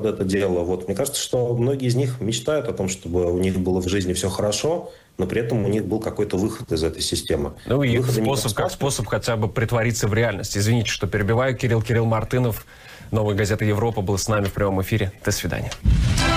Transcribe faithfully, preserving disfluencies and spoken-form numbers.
это дело. Вот. Мне кажется, что многие из них мечтают о том, чтобы у них было в жизни все хорошо, но при этом у них был какой-то выход из этой системы. Ну и Выхода способ, как способ хотя бы притвориться в реальность. Извините, что перебиваю. Кирилл Кирилл Мартынов, Новая газета Европа, был с нами в прямом эфире. До свидания.